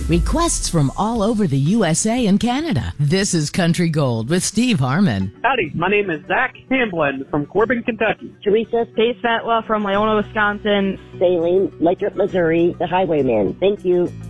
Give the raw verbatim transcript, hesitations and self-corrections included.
Requests from all over the U S A and Canada. This is Country Gold with Steve Harmon. Howdy, my name is Zach Hamblin from Corbin, Kentucky. Teresa Pace Fatwa from Leona, Wisconsin. Saline, Lathrop, Missouri, the Highwayman. Thank you.